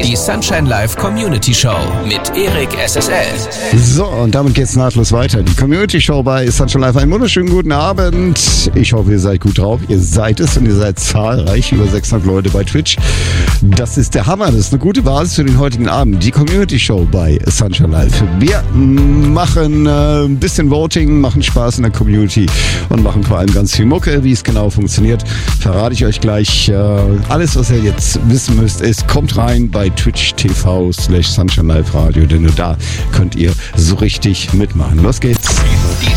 Die Sunshine Live Community Show mit Erik SSL. So, und damit geht's nahtlos weiter. Die Community Show bei Sunshine Live. Einen wunderschönen guten Abend. Ich hoffe, ihr seid gut drauf. Ihr seid es und ihr seid zahlreich. Über 600 Leute bei Twitch. Das ist der Hammer. Das ist eine gute Basis für den heutigen Abend. Die Community Show bei Sunshine Live. Wir machen ein bisschen Voting, machen Spaß in der Community und machen vor allem ganz viel Mucke. Wie es genau funktioniert, verrate ich euch gleich. Alles, was ihr jetzt wissen müsst, ist, kommt rein bei twitch.tv/Sunshine Live Radio, denn nur da könnt ihr so richtig mitmachen. Los geht's. Die